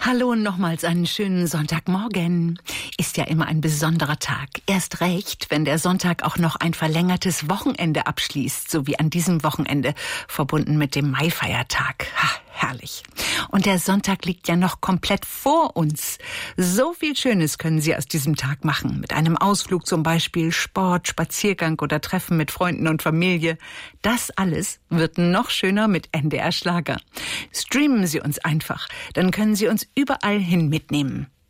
Hallo und nochmals einen schönen Sonntagmorgen. Ist ja immer ein besonderer Tag. Erst recht, wenn der Sonntag auch noch ein verlängertes Wochenende abschließt, so wie an diesem Wochenende, verbunden mit dem Maifeiertag. Ha, herrlich. Und der Sonntag liegt ja noch komplett vor uns. So viel Schönes können Sie aus diesem Tag machen. Mit einem Ausflug zum Beispiel, Sport, Spaziergang oder Treffen mit Freunden und Familie. Das alles wird noch schöner mit NDR Schlager. Streamen Sie uns einfach, dann können Sie uns überall hin mitnehmen.